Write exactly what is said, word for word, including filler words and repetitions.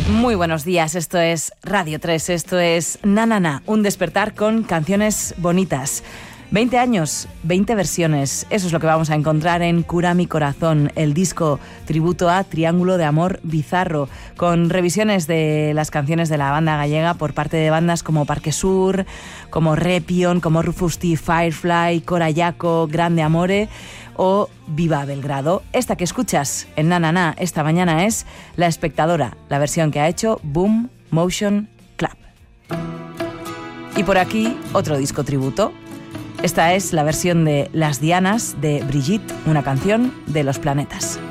Muy buenos días, esto es Radio tres, esto es Na Na Na, un despertar con canciones bonitas. veinte años, veinte versiones, eso es lo que vamos a encontrar en Cura mi corazón, el disco tributo a Triángulo de Amor Bizarro, con revisiones de las canciones de la banda gallega por parte de bandas como Parque Sur, como Repion, como Rufus T, Firefly, Corayaco, Grande Amore o Viva Belgrado. Esta que escuchas en Na Na Na esta mañana es La Espectadora, la versión que ha hecho Boom Motion Club. Y por aquí otro disco tributo. Esta es la versión de Las Dianas de Brigitte, una canción de Los Planetas.